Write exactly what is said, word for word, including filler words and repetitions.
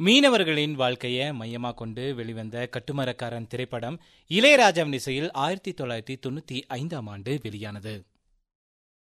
மீனவர்களின் வாழ்க்கையை மையமாக கொண்டு வெளிவந்த கட்டுமரக்காரன் திரைப்படம் இளையராஜாவின் இசையில் ஆயிரத்தி தொள்ளாயிரத்தி தொண்ணூற்றி ஐந்தாம் ஆண்டு வெளியானது.